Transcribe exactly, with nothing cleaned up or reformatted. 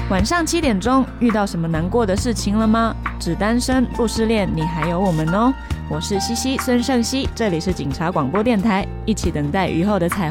晚上七点钟，遇到什么难过的事情了吗？只单身不失恋，你还有我们哦。我是西西孙盛熙，这里是警察广播电台，一起等待雨后的彩虹。